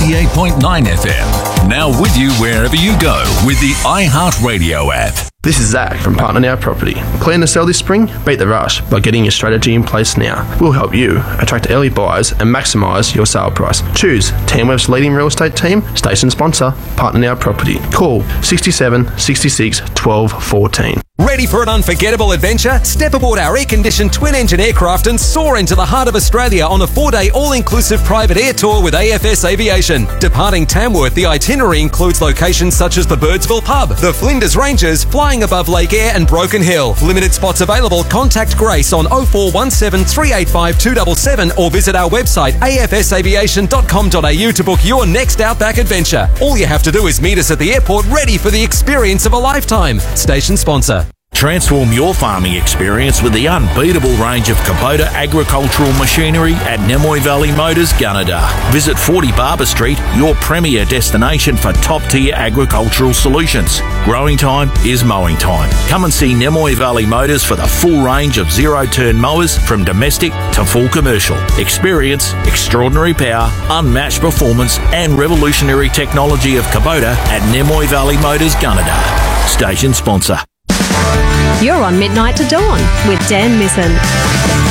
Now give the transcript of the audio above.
88.9 FM. Now with you wherever you go with the iHeartRadio app. This is Zach from Partner Now Property. Plan to sell this spring? Beat the rush by getting your strategy in place now. We'll help you attract early buyers and maximise your sale price. Choose Tamworth's leading real estate team, station sponsor, Partner Now Property. Call 67 66 12 14. Ready for an unforgettable adventure? Step aboard our air-conditioned twin-engine aircraft and soar into the heart of Australia on a 4-day all-inclusive private air tour with AFS Aviation. Departing Tamworth, the itinerary includes locations such as the Birdsville Pub, the Flinders Ranges, flying above Lake Eyre and Broken Hill. Limited spots available. Contact Grace on 0417 385 277 or visit our website afsaviation.com.au to book your next Outback adventure. All you have to do is meet us at the airport ready for the experience of a lifetime. Station sponsor. Transform your farming experience with the unbeatable range of Kubota agricultural machinery at Nemoy Valley Motors, Gunnedah. Visit 40 Barber Street, your premier destination for top-tier agricultural solutions. Growing time is mowing time. Come and see Nemoy Valley Motors for the full range of zero-turn mowers from domestic to full commercial. Experience, extraordinary power, unmatched performance and revolutionary technology of Kubota at Nemoy Valley Motors, Gunnedah. Station sponsor. You're on Midnight to Dawn with Dan Misson.